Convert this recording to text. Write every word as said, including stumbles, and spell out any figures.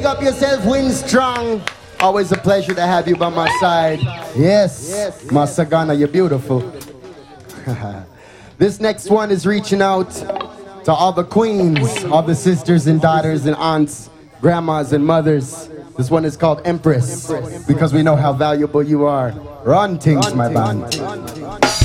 up yourself, win strong. Always a pleasure to have you by my side. Yes, yes, Masagana, you're beautiful. This next one is reaching out to all the queens, all the sisters and daughters and aunts, grandmas and mothers. This one is called Empress, because we know how valuable you are. Run things, my band.